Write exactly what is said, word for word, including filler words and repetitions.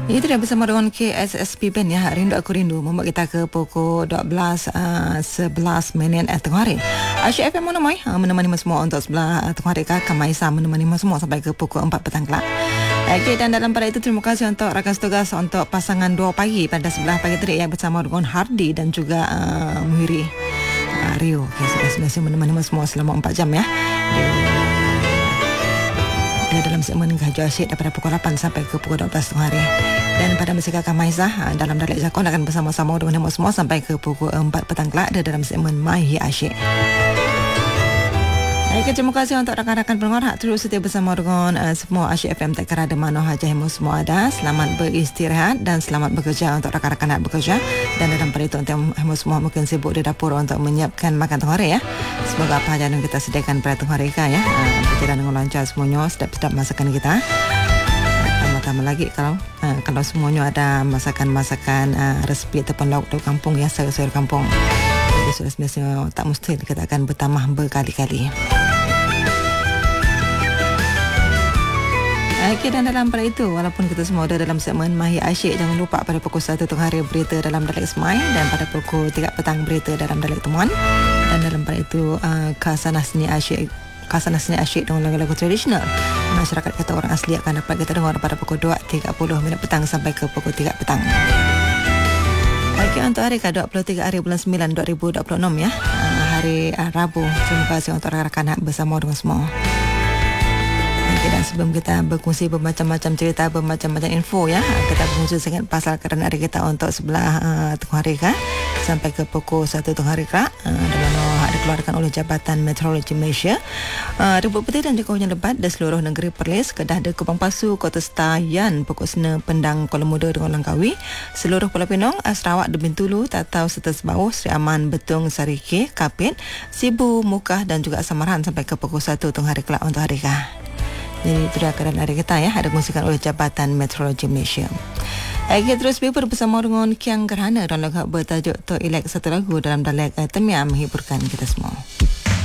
Itu dia bersama dengan K S S P Band ya. Rindu Aku Rindu membuat kita ke pukul dua belas uh, sebelas minit eh, tengah hari. Asyik F M menemani uh, menemani semua untuk sebelah uh, tengah hari kah. Kamaisa menemani semua sampai ke pukul empat petang kelak. Okey, dan dalam pada itu terima kasih untuk rakan setugas untuk pasangan dua pagi pada sebelah pagi tadi yang bersama dengan Hardy dan juga uh, Muhiri uh, Rio. Okey, sudah selesai menemani semua selama empat jam ya. Dia, dia dalam segmen Gajo Asyik daripada pukul lapan sampai ke pukul dua belas tengah hari. Dan pada masa Kakak Maizah dalam Dalek Zakon akan bersama-sama dengan semua sampai ke pukul empat petang kelak ada dalam segmen Mahi Asyik. Baik, terima kasih untuk rakan-rakan pendengar hak terus setia bersama dengan uh, semua Asyik F M tak kira ada mana haja hemu semua ada. Selamat beristirahat dan selamat bekerja untuk rakan-rakan nak bekerja. Dan dalam pada itu untuk hemu semua mungkin sibuk di dapur untuk menyiapkan makan tengah hari ya. Semoga apa saja yang kita sediakan pada tengah hari ya. Uh, berjalan dengan lancar semuanya, sedap-sedap masakan kita. Tambah lagi kalau uh, kalau semuanya ada masakan-masakan uh, resipi ataupun lauk-lauk kampung ya, sayur-sayur kampung. Jadi sudah biasanya tak mustahil kita akan bertambah berkali-kali. Okey, dan dalam pada itu walaupun kita semua ada dalam segmen Mahi Asyik, jangan lupa pada pukul satu tengah hari berita dalam Dalek Semai dan pada pukul tiga petang berita dalam Dalek Temuan. Dan dalam pada itu uh, Khazanah Seni Asyik Khazanah Seni Asyik dengan lagu-lagu tradisional masyarakat kata orang asli akan dapat kita dengar pada pukul dua tiga puluh minit petang sampai ke pukul tiga petang. Okey, untuk hari ke dua puluh tiga hari bulan sembilan dua ribu dua puluh enam ya, hari Rabu. Terima kasih untuk rakan-rakan bersama dengan semua. Okay, dan sebelum kita berkongsi bermacam-macam cerita, bermacam-macam info ya, kita berkongsi sedikit pasal keadaan hari kita untuk sebelah uh, tengah hari kah sampai ke pukul satu tengah hari kah, uh, di mana dikeluarkan oleh Jabatan Meteorologi Malaysia. Uh, Ribut petir dan juga hujan lebat di seluruh negeri Perlis, Kedah ada Kubang Pasu, Kota Setayan, Pokok Sena, Pendang, Kuala Muda dengan Langkawi, seluruh Pulau Pinang, Sarawak, de Bintulu, Tatau serta Sebauh, Seri Aman, Betung, Sarike, Kapit, Sibu, Mukah dan juga Samaran sampai ke pukul satu tengah hari kelak untuk hari kah. Jadi itu dah keadaan hari kita ya, ada kongsikan oleh Jabatan Meteorologi Malaysia. Okey, terus paper bersama dengan Kiang Gerhana dan lagu bertajuk To Elek satu lagu dalam Dalek Temiam menghiburkan kita semua.